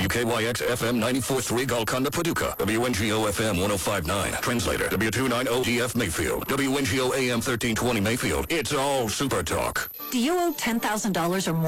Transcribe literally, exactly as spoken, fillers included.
W K Y X F M ninety-four point three Golconda, Paducah. W N G O F M one oh five point nine. Translator, W two ninety D F Mayfield. W N G O A M thirteen twenty Mayfield. It's all Super Talk. Do you owe ten thousand dollars or more?